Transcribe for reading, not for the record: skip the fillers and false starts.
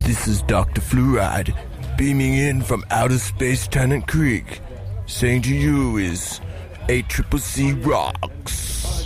This is Dr. Fluoride, beaming in from outer space Tennant Creek. Saying to you is ACCC rocks.